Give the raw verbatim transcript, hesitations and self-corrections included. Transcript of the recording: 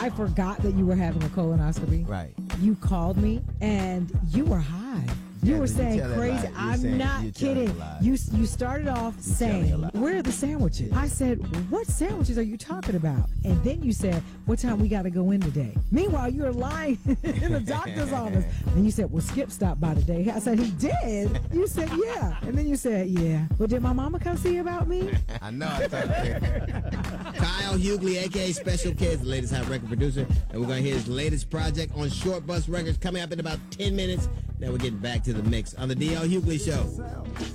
I forgot that you were having a colonoscopy. Right. You called me and you were high. You Yeah, were you saying tell that crazy. lie. You're I'm saying- not you're telling kidding. a lie. You you started off You're telling a saying, lie. "Where are the sandwiches?" I said, "What sandwiches are you talking about?" And then you said, "What time we got to go in today?" Meanwhile, you were lying in the doctor's office. And you said, "Well, Skip stopped by today." I said, "He did?" You said, "Yeah." And then you said, "Yeah." But did my mama come see about me? I know. I told you. Kyle Hughley, a k a. Special K, is the latest hot record producer. And we're going to hear his latest project on Short Bus Records coming up in about ten minutes. Then we're getting back to the mix on the D L Hughley Show.